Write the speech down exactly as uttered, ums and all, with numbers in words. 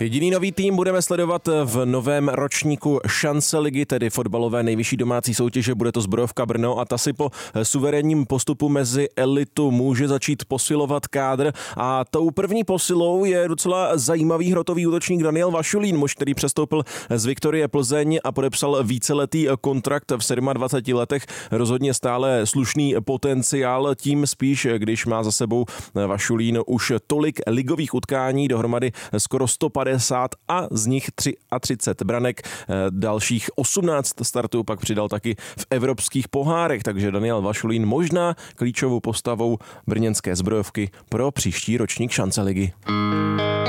Jediný nový tým budeme sledovat v novém ročníku Šance ligy, tedy fotbalové nejvyšší domácí soutěže. Bude to Zbrojovka Brno a ta si po suverénním postupu mezi elitu může začít posilovat kádr. A tou první posilou je docela zajímavý hrotový útočník Daniel Vašulín, muž, který přestoupil z Viktorie Plzeň a podepsal víceletý kontrakt v dvaceti sedmi letech. Rozhodně stále slušný potenciál, tím spíš, když má za sebou Vašulín už tolik ligových utkání, dohromady skoro sto padesát a z nich třicet tři branek. Dalších osmnáct startů pak přidal taky v evropských pohárech, takže Daniel Vašulín možná klíčovou postavou brněnské Zbrojovky pro příští ročník Šance ligy.